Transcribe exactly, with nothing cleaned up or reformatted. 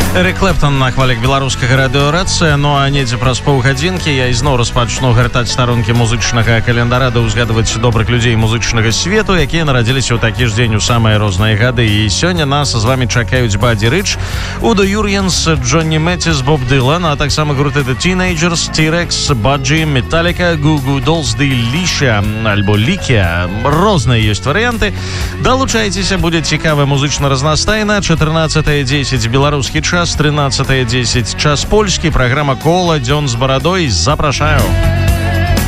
Эрик Клэптон на хвалях беларускага радыёрацыя. Ну а недзе праз паўгадзінкі я ізноў распачну гартаць старонкі музычнага календара да ўзгадваць добрых людзей музычнага свету, якія нарадзіліся ў такі ж дзень у самыя розныя гады. І сёння нас з вамі чакаюць Бадди Рич, Удо Юрьенс, Джонні Мэттис, Боб Дилан, а таксама гурты The Teenagers, T-Rex, Budgie, Metallica, Goo Goo Dolls, ды Ліша альбо Лікія. Розныя ёсць варыянты. Далучайцеся, будзе цікава музычна разнастайна. чатырнаццатая дзесяць беларускі час, тринадцатая десять час польскі, программа «Кола, дзён з барадой». Запрашаю.